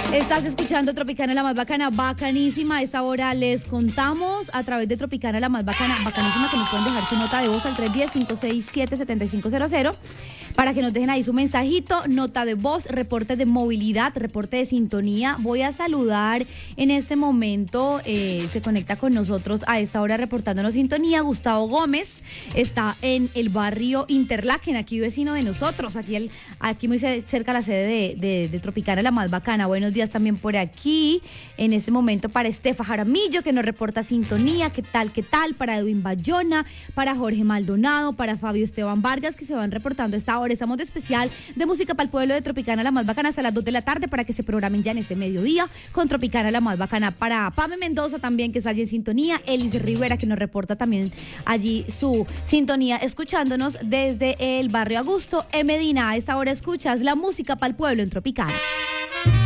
Estás escuchando Tropicana la más bacana, bacanísima. A esta hora les contamos a través de Tropicana la más bacana, bacanísima, que nos pueden dejar su nota de voz al 310-567-7500 para que nos dejen ahí su mensajito, nota de voz, reporte de movilidad, reporte de sintonía. Voy a saludar en este momento, se conecta con nosotros a esta hora reportándonos sintonía, Gustavo Gómez. Está en el barrio Interlaken, aquí vecino de nosotros, aquí muy cerca de la sede de Tropicana la más bacana. Buenos días también por aquí, en este momento para Estefa Jaramillo, que nos reporta sintonía, qué tal, para Edwin Bayona, para Jorge Maldonado, para Fabio Esteban Vargas, que se van reportando a esta hora. Estamos de especial de música para el pueblo de Tropicana la más bacana hasta las 2 de la tarde para que se programen ya en este mediodía con Tropicana la más bacana. Para Pame Mendoza también, que está allí en sintonía, Elis Rivera, que nos reporta también allí su sintonía, escuchándonos desde el barrio Augusto. Medina, a esta hora escuchas la música para el pueblo en Tropicana.